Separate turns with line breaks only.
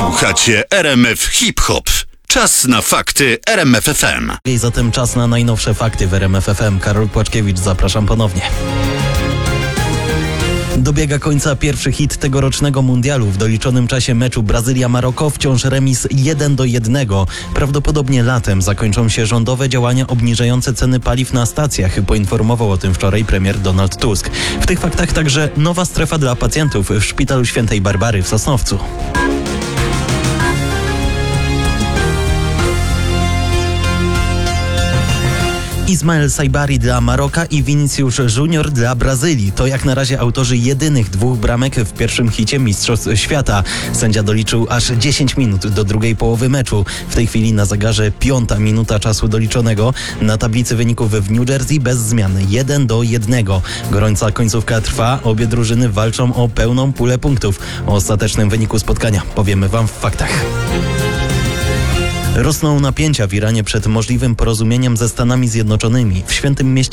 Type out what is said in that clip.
Słuchacie RMF Hip Hop. Czas na fakty RMF FM.
I zatem czas na najnowsze fakty w RMF FM. Karol Płaczkiewicz, zapraszam ponownie. Dobiega końca pierwszy hit tegorocznego mundialu. W doliczonym czasie meczu Brazylia-Maroko wciąż remis 1-1. Prawdopodobnie latem zakończą się rządowe działania obniżające ceny paliw na stacjach. Poinformował o tym wczoraj premier Donald Tusk. W tych faktach także nowa strefa dla pacjentów w Szpitalu Świętej Barbary w Sosnowcu. Ismael Saibari dla Maroka i Vinicius Junior dla Brazylii. To jak na razie autorzy jedynych 2 bramek w pierwszym hicie Mistrzostw Świata. Sędzia doliczył aż 10 minut do drugiej połowy meczu. W tej chwili na zegarze 5. minuta czasu doliczonego. Na tablicy wyników w New Jersey bez zmian 1-1. Gorąca końcówka trwa. Obie drużyny walczą o pełną pulę punktów. O ostatecznym wyniku spotkania powiemy wam w faktach. Rosną napięcia w Iranie przed możliwym porozumieniem ze Stanami Zjednoczonymi. W Świętym Mieście